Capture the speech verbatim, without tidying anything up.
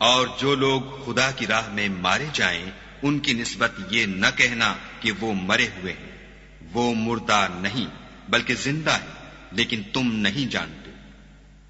और जो लोग खुदा की राह में मारे जाएं, उनकी निस्बत ये न कहना कि वो मरे हुए हैं। वो मुर्दा नहीं बल्कि जिंदा है, लेकिन तुम नहीं जानते।